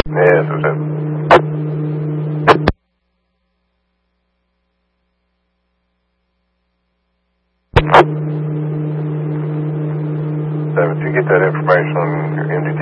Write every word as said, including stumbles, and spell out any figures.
Yes, that's it. So, did you get that information on your M D T?